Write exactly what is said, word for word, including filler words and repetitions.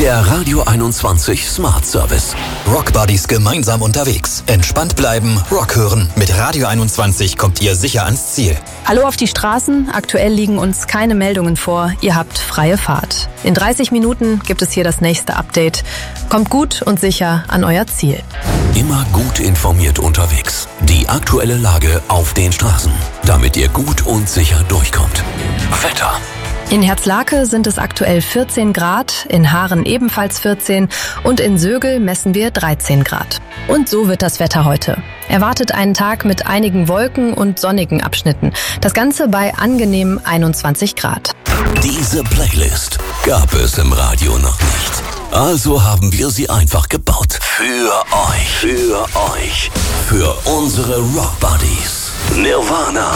Der Radio einundzwanzig Smart Service. Rock Buddies gemeinsam unterwegs. Entspannt bleiben, Rock hören. Mit Radio einundzwanzig kommt ihr sicher ans Ziel. Hallo auf die Straßen. Aktuell liegen uns keine Meldungen vor. Ihr habt freie Fahrt. In dreißig Minuten gibt es hier das nächste Update. Kommt gut und sicher an euer Ziel. Immer gut informiert unterwegs. Die aktuelle Lage auf den Straßen, damit ihr gut und sicher durchkommt. Wetter. In Herzlake sind es aktuell vierzehn Grad, in Haaren ebenfalls vierzehn und in Sögel messen wir dreizehn Grad. Und so wird das Wetter heute. Erwartet einen Tag mit einigen Wolken und sonnigen Abschnitten. Das Ganze bei angenehmen einundzwanzig Grad. Diese Playlist gab es im Radio noch nicht. Also haben wir sie einfach gebaut. Für euch. Für euch. Für unsere Rock Buddies. Nirvana,